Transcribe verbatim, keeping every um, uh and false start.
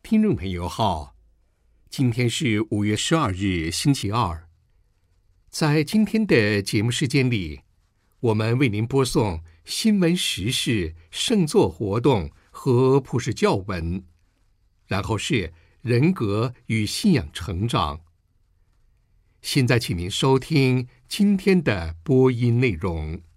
听众朋友好，今天是五月十二日，星期二。在今天的节目时间里，我们为您播送新闻时事、圣作活动和普世教文，然后是人格与信仰成长。现在请您收听今天的播音内容。